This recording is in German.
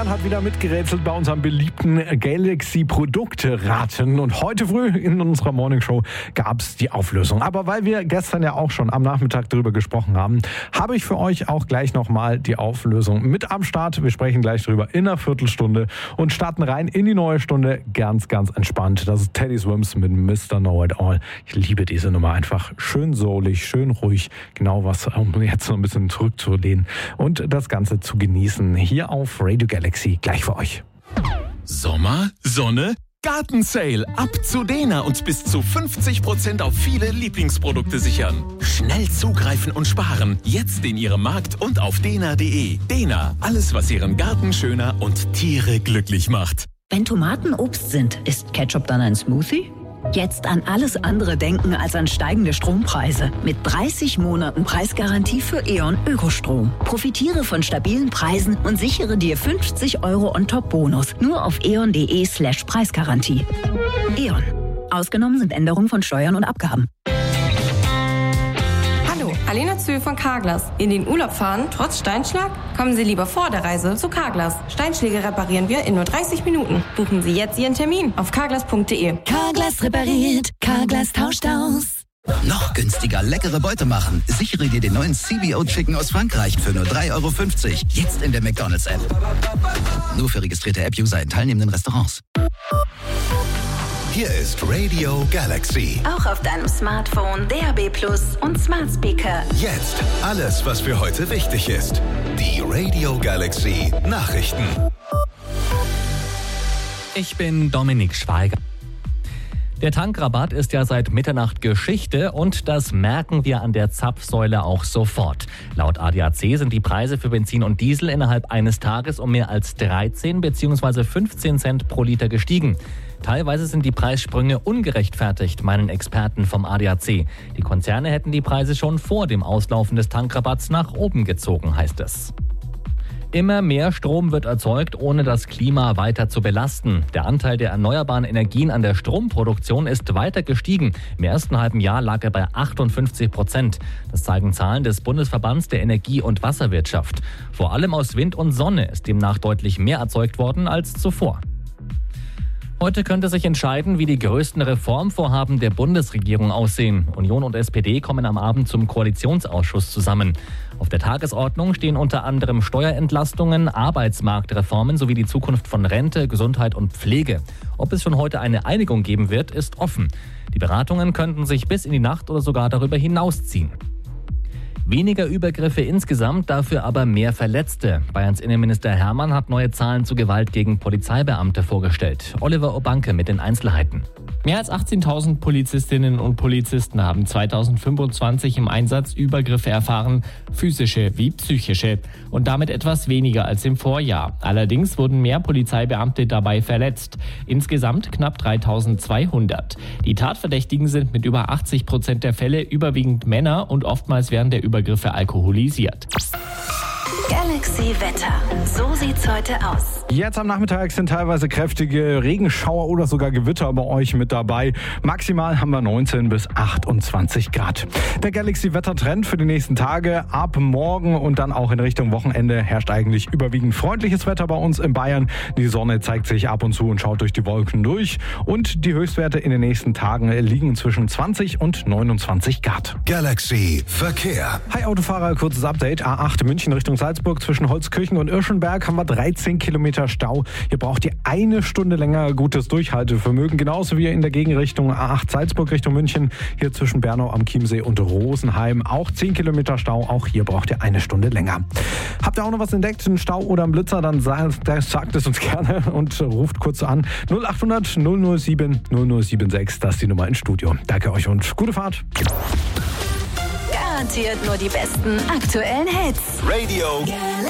Hat wieder mitgerätselt bei unserem beliebten Galaxy-Produkte-Raten. Und heute früh in unserer Morningshow gab es die Auflösung. Aber weil wir gestern ja auch schon am Nachmittag darüber gesprochen haben, habe ich für euch auch gleich nochmal die Auflösung mit am Start. Wir sprechen gleich drüber in einer Viertelstunde und starten rein in die neue Stunde ganz, ganz entspannt. Das ist Teddy Swims mit Mr. Know It All. Ich liebe diese Nummer einfach. Schön soulig, schön ruhig. Genau was, um jetzt so ein bisschen zurückzulehnen und das Ganze zu genießen. Hier auf Radio Galaxy. Gleich für euch. Sommer, Sonne, Gartensale. Ab zu Dena und bis zu 50% auf viele Lieblingsprodukte sichern. Schnell zugreifen und sparen. Jetzt in Ihrem Markt und auf dena.de. Dena, alles was Ihren Garten schöner und Tiere glücklich macht. Wenn Tomaten Obst sind, ist Ketchup dann ein Smoothie? Jetzt an alles andere denken als an steigende Strompreise. Mit 30 Monaten Preisgarantie für E.ON Ökostrom. Profitiere von stabilen Preisen und sichere dir 50 € On-Top-Bonus. Nur auf eon.de/Preisgarantie. E.ON. Ausgenommen sind Änderungen von Steuern und Abgaben. Hallo, Alena Zühl von Carglass. In den Urlaub fahren, trotz Steinschlag? Kommen Sie lieber vor der Reise zu Carglass. Steinschläge reparieren wir in nur 30 Minuten. Buchen Sie jetzt Ihren Termin auf carglass.de. Carglass repariert, Carglass tauscht aus. Noch günstiger leckere Beute machen. Sichere dir den neuen CBO Chicken aus Frankreich für nur 3,50 €. Jetzt in der McDonald's-App. Nur für registrierte App-User in teilnehmenden Restaurants. Hier ist Radio Galaxy. Auch auf deinem Smartphone, DAB+ und Smart Speaker. Jetzt alles, was für heute wichtig ist. Die Radio Galaxy Nachrichten. Ich bin Dominik Schweiger. Der Tankrabatt ist ja seit Mitternacht Geschichte und das merken wir an der Zapfsäule auch sofort. Laut ADAC sind die Preise für Benzin und Diesel innerhalb eines Tages um mehr als 13 bzw. 15 Cent pro Liter gestiegen. Teilweise sind die Preissprünge ungerechtfertigt, meinen Experten vom ADAC. Die Konzerne hätten die Preise schon vor dem Auslaufen des Tankrabatts nach oben gezogen, heißt es. Immer mehr Strom wird erzeugt, ohne das Klima weiter zu belasten. Der Anteil der erneuerbaren Energien an der Stromproduktion ist weiter gestiegen. Im ersten halben Jahr lag er bei 58%. Das zeigen Zahlen des Bundesverbands der Energie- und Wasserwirtschaft. Vor allem aus Wind und Sonne ist demnach deutlich mehr erzeugt worden als zuvor. Heute könnte sich entscheiden, wie die größten Reformvorhaben der Bundesregierung aussehen. Union und SPD kommen am Abend zum Koalitionsausschuss zusammen. Auf der Tagesordnung stehen unter anderem Steuerentlastungen, Arbeitsmarktreformen sowie die Zukunft von Rente, Gesundheit und Pflege. Ob es schon heute eine Einigung geben wird, ist offen. Die Beratungen könnten sich bis in die Nacht oder sogar darüber hinausziehen. Weniger Übergriffe insgesamt, dafür aber mehr Verletzte. Bayerns Innenminister Hermann hat neue Zahlen zu Gewalt gegen Polizeibeamte vorgestellt. Oliver Obanke mit den Einzelheiten. Mehr als 18.000 Polizistinnen und Polizisten haben 2025 im Einsatz Übergriffe erfahren, physische wie psychische. Und damit etwas weniger als im Vorjahr. Allerdings wurden mehr Polizeibeamte dabei verletzt. Insgesamt knapp 3.200. Die Tatverdächtigen sind mit über 80% der Fälle überwiegend Männer und oftmals während der Übergriffe alkoholisiert. Galaxy Wetter. So sieht's heute aus. Jetzt am Nachmittag sind teilweise kräftige Regenschauer oder sogar Gewitter bei euch mit dabei. Maximal haben wir 19 bis 28 Grad. Der Galaxy-Wettertrend für die nächsten Tage ab morgen und dann auch in Richtung Wochenende herrscht eigentlich überwiegend freundliches Wetter bei uns in Bayern. Die Sonne zeigt sich ab und zu und schaut durch die Wolken durch. Und die Höchstwerte in den nächsten Tagen liegen zwischen 20 und 29 Grad. Galaxy Verkehr. Hi Autofahrer, kurzes Update. A8 München Richtung Salzburg zwischen Holzkirchen und Irschenberg haben wir 13 Kilometer Stau. Hier braucht ihr eine Stunde länger gutes Durchhaltevermögen. Genauso wie in der Gegenrichtung A8 Salzburg Richtung München. Hier zwischen Bernau am Chiemsee und Rosenheim auch 10 Kilometer Stau. Auch hier braucht ihr eine Stunde länger. Habt ihr auch noch was entdeckt, einen Stau oder einen Blitzer, dann sagt es uns gerne und ruft kurz an. 0800 007 0076, das ist die Nummer ins Studio. Danke euch und gute Fahrt. Garantiert nur die besten aktuellen Hits. Radio